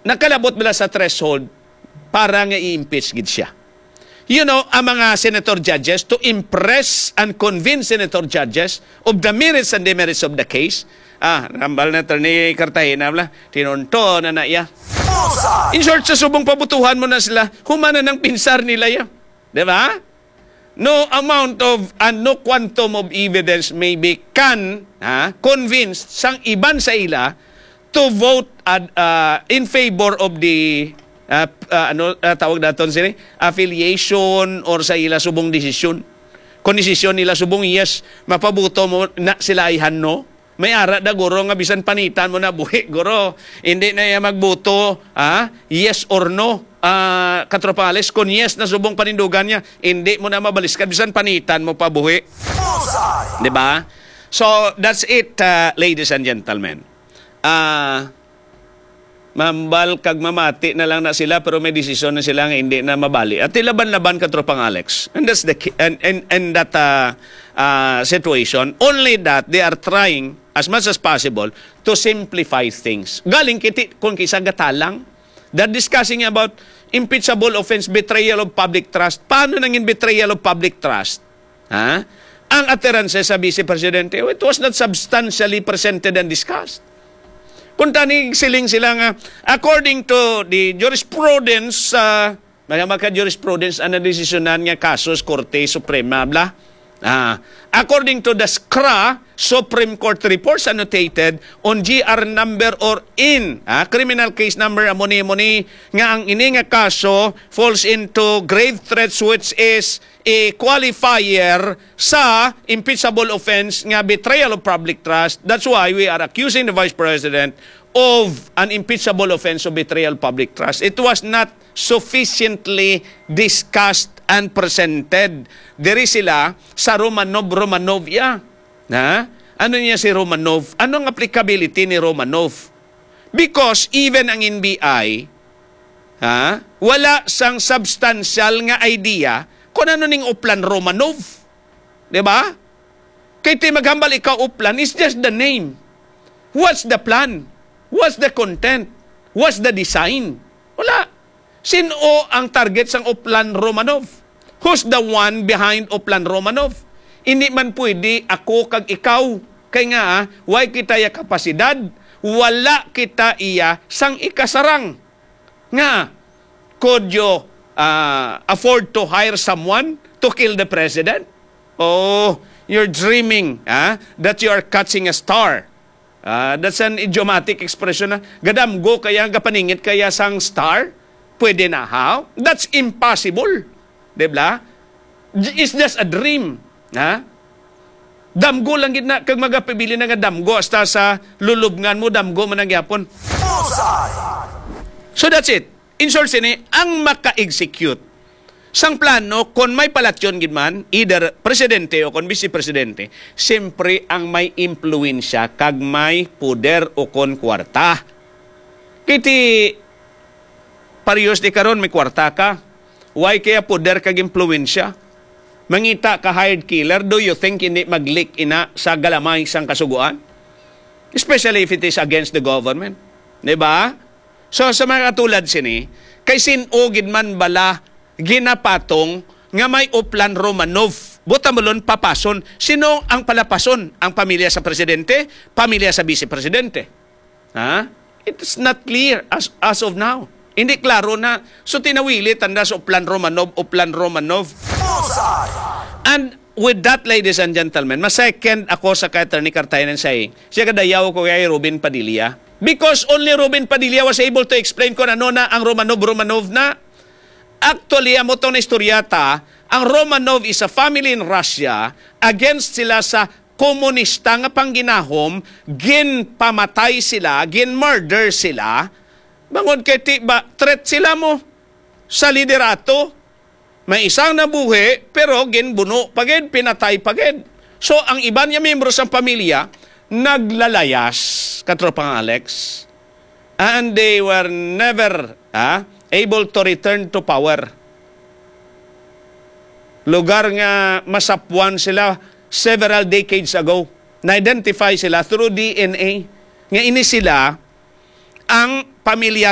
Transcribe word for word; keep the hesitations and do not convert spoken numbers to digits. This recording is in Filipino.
nakalabot bila sa threshold para nga i-impeach gid siya. You know, ang mga senator judges, to impress and convince senator judges of the merits and demerits of the case, ah, rambal na Attorney Cartagena, tinunto na na iya. In short, sa subong pabutuhan mo na sila, humana ng pinsar nila ya. Diba? No amount of, and no quantum of evidence maybe can ha, convince sang iban sa ila to vote ad, uh, in favor of the Uh, uh, ano uh, tawag naton sini affiliation or sa ila subong desisyon. Kung desisyon nila subong yes, mapabuto mo na sila ay hanno, may ara da guro nga bisan panitan mo na buhi guro. Hindi na iya magbuto, ah, yes or no. Uh, katropales kung yes na subong panindugan niya, hindi mo na mabaliskan bisan panitan mo pa buhi. Di ba? So that's it, uh, ladies and gentlemen. Ah uh, Mambal kag mamati na lang na sila pero may desisyon na sila nga hindi na mabali. At ilaban-laban ka tropang Alex. And that's the and and, and that uh, uh, situation, only that they are trying as much as possible to simplify things. Galing kiti kung kisa gatalang, they're discussing about impeachable offense, betrayal of public trust. Paano nangin betrayal of public trust? Ha? Ang utterances sa Vice Presidente, it was not substantially presented and discussed. Kung tanig siling sila nga, according to the jurisprudence, uh, mga maka-jurisprudence, ang nadesisyonan nga kasos, Korte Suprema, bla. Ah, according to the S C R A, Supreme Court reports annotated on G R number or in, ah, criminal case number, amoni-moni, nga ang ini nga kaso falls into grave threats which is a qualifier sa impeachable offense nga betrayal of public trust. That's why we are accusing the Vice President of an impeachable offense of betrayal of public trust. It was not sufficiently discussed and presented. Diri sila sa Romanov-Romanovia. Na? Ano niya si Romanov? Anong applicability ni Romanov? Because even ang N B I, ha, wala sang substantial nga idea kung ano ning uplan Romanov. Diba? Kaya ti maghambal ikaw uplan, it's just the name. What's the plan? What's the content? What's the design? Wala. Sino ang target sang uplan Romanov? Who's the one behind uplan Romanov? Hindi man pwede ako kag ikaw. Kaya nga, why kita ya kapasidad? Wala kita iya sang ikasarang. Nga, could you Uh, afford to hire someone to kill the president? Oh, you're dreaming ah, that you are catching a star. Uh, that's an idiomatic expression na gadamgo kaya gapaningit kaya sang star? Pwede na how? That's impossible. Diba? It's just a dream. Ha? Damgo lang gid na kag magapibili na nga damgo hasta sa lulubngan mo damgo man nagyapon. So that's it. In short, sini, ang maka-execute sang plano, kung may palasyon gidman, either presidente o kung vice-presidente, siyempre ang may impluensya, kag may puder o kon kwarta. Kiti, parehas di karon may kwarta ka. Why kaya puder kag impluensya? Mangita ka hired killer, do you think hindi mag-leak ina sa galamay sang kasuguan? Especially if it is against the government. Diba? So sa mga katulad sini, kay sinugid man bala ginapatong nga may uplan Romanov. Buta mo lon papason. Sino ang palapason? Ang pamilya sa presidente? Pamilya sa vice-presidente? Ha? It's not clear as, as of now. Hindi klaro na. So tinawili tanda sa uplan Romanov, uplan Romanov. And with that, ladies and gentlemen, ma-second ako sa kay Attorney Cartagena saying, siya kadayaw ko kay Robin Padilla. Because only Robin Padilla was able to explain kung ano na ang Romanov-Romanov na. Actually, amo to na istoryata, ang Romanov is a family in Russia against sila sa komunista nga pangginahom, gin-pamatay sila, gin-murder sila. Bangod kay ti, ba, threat sila mo sa liderato. May isang nabuhi, pero gin-buno pagid, pinatay pagid. So, ang iba niya membro sa pamilya, naglalayas, katropang Alex, and they were never ah, able to return to power. Lugar nga masapwan sila several decades ago. Na-identify sila through D N A. Nga ini sila ang pamilya